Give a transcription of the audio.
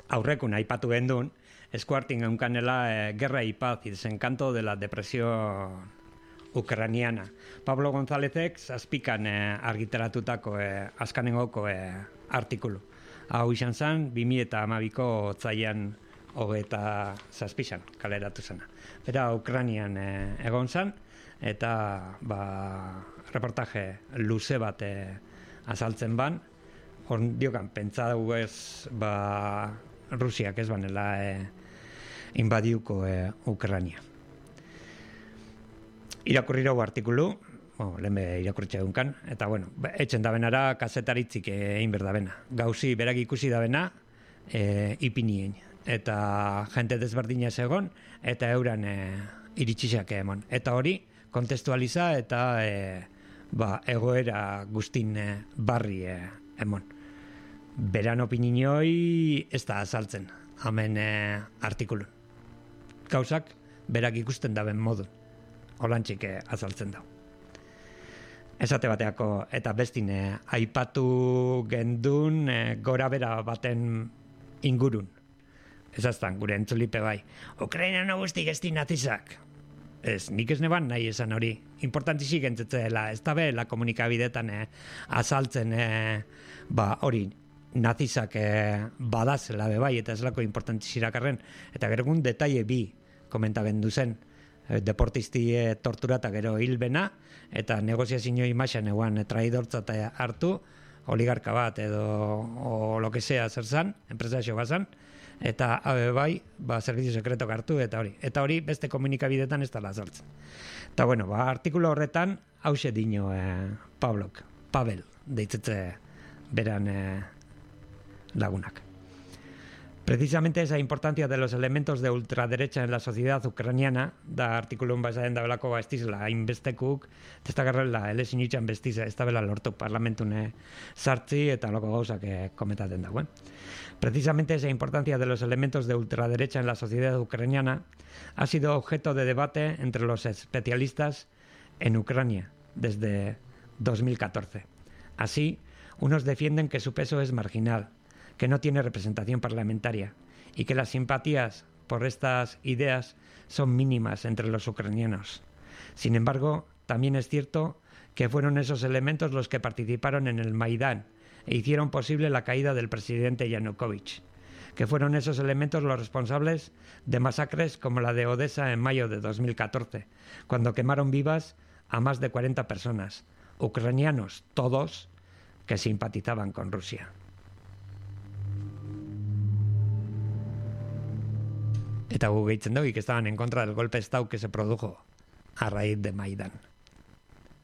aurrekun aipatu gendun, eskuartin eunkanela Guerra y Paz y desencanto de la depresión ucraniana. Pablo Gonzálezek zazpikan argitaratutako azkanengoko artikulu. Hau izan zen, 2012ko otsailean 27 kaleratu zena. Bera Ukrainian egon zen, eta reportaje luze bat azaltzen ban, diokan, pentsa dugu ez Rusiak ez banela invadiuko Ukraina. Irakurri dugu artikulu, lehen irakurritxe dunkan, eta etxen da benara kasetaritzik egin berdabena. Gauzi berak ikusi da bena ipinien, eta jente desberdinez egon, eta euran iritsisak emon. Eta hori, kontestualiza eta egoera guztin barri emon. Beran opinioi ez da azaltzen, hamen artikulun. Gauzak berak ikusten daben modun, holantxik azaltzen dau. Esate bateako, eta bestin aipatu gendun gora bera baten ingurun. Ezaztan, gure entzulipe bai. Ukraina guztik ez di nazizak. Ez, nik ez neban nahi esan hori. Importantizik entzetzeela, ez da behela komunikabidetan azaltzen hori nazizak badazela bai, eta ez lako importantizirakarren. Eta gerogun detaile bi komentaben duzen. Deportisti torturata gero hilbena, eta negoziazio imaxan eguan traidortzat hartu, oligarka bat edo o lo que sea zer zan, enpresazio bazan, eta bai, servizio sekretok hartu, eta hori beste komunikabidetan ez dala azaltzen. Eta artikulu horretan, hause dino Pavel, deitzetze beran lagunak. Precisamente esa importancia de los elementos de ultraderecha en la sociedad ucraniana, da artikulun bazaden da belako estizela hainbestekuk, testagarrela elesin itxan bestiza, ez da bela lortu parlamentune sartzi eta loko gauzak kometaten dagoen. Precisamente esa importancia de los elementos de ultraderecha en la sociedad ucraniana ha sido objeto de debate entre los especialistas en Ucrania desde 2014. Así, unos defienden que su peso es marginal, que no tiene representación parlamentaria y que las simpatías por estas ideas son mínimas entre los ucranianos. Sin embargo, también es cierto que fueron esos elementos los que participaron en el Maidán e hicieron posible la caída del presidente Yanukovych, que fueron esos elementos los responsables de masacres como la de Odessa en mayo de 2014, cuando quemaron vivas a más de 40 personas, ucranianos todos, que simpatizaban con Rusia. Eta gu gehitzen dugu, que estaban en contra del golpe de Estado que se produjo a raíz de Maidán.